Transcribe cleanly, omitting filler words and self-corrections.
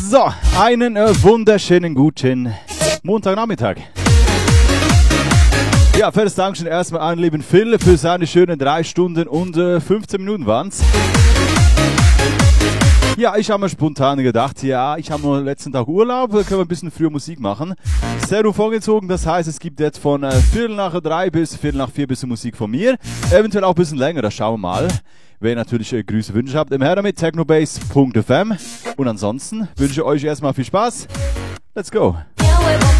So, einen wunderschönen guten Montagnachmittag. Ja, fettes Dankeschön erstmal an lieben Phil für seine schönen 3 Stunden und 15 Minuten waren's. Ja, ich habe mir spontan gedacht, ja, ich habe letzten Tag Urlaub, da können wir ein bisschen früher Musik machen. Sehr vorgezogen, das heißt, es gibt jetzt von 3:15 bis 4:45 ein bisschen Musik von mir. Eventuell auch ein bisschen länger, das schauen wir mal. Wenn ihr natürlich Grüße, Wünsche habt, her damit, technobase.fm. Und ansonsten wünsche ich euch erstmal viel Spaß. Let's go.